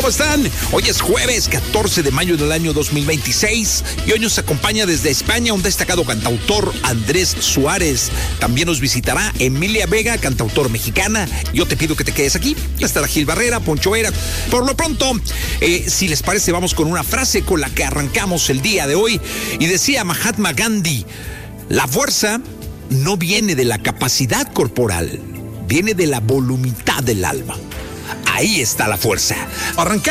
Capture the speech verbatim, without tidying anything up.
¿Cómo están? Hoy es jueves catorce de mayo del año dos mil veintiséis y hoy nos acompaña desde España un destacado cantautor, Andrés Suárez. También nos visitará Emilia Vega, cantautor mexicana. Yo te pido que te quedes aquí. Estará Gil Barrera, Poncho Vera. Por lo pronto, eh, si les parece, vamos con una frase con la que arrancamos el día de hoy. Y decía Mahatma Gandhi, la fuerza no viene de la capacidad corporal, viene de la voluntad del alma. Ahí está la fuerza. Arrancamos.